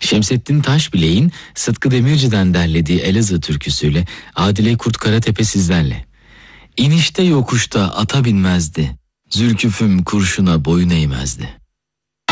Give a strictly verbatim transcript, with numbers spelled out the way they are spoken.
Şemsettin Taşbilek'in Sıtkı Demirci'den derlediği Elazığ türküsüyle Adile Kurt Karatepe sizlerle. İnişte yokuşta ata binmezdi, Zülküfüm kurşuna boyun eğmezdi.